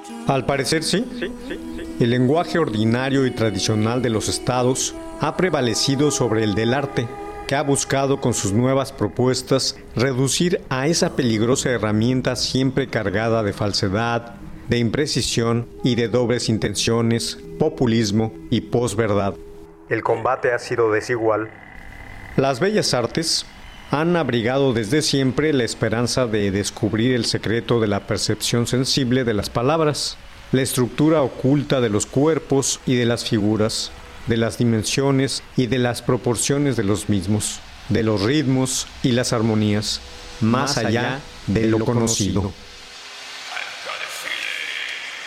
Al parecer sí. El lenguaje ordinario y tradicional de los estados ha prevalecido sobre el del arte, que ha buscado con sus nuevas propuestas reducir a esa peligrosa herramienta siempre cargada de falsedad, de imprecisión y de dobles intenciones, populismo y posverdad. El combate ha sido desigual. Las bellas artes han abrigado desde siempre la esperanza de descubrir el secreto de la percepción sensible de las palabras, la estructura oculta de los cuerpos y de las figuras, de las dimensiones y de las proporciones de los mismos, de los ritmos y las armonías, más allá de lo conocido.